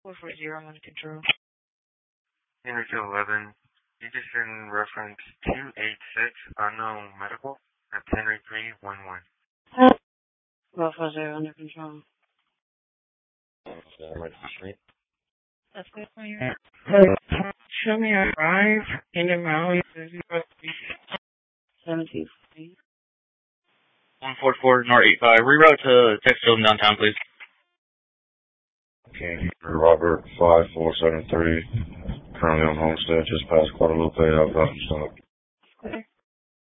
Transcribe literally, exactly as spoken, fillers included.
four four zero on control. Henry two eleven, you just in reference two eight six, unknown medical, at Henry three one one. four four zero under control. That's good for you. Show me a drive in the Maui seventeen forty. one forty-four North eighty-five. Reroute to Texas downtown, please. Okay, Robert five four seven three. Currently on Homestead, just past Guadalupe. I've got stopped. Okay.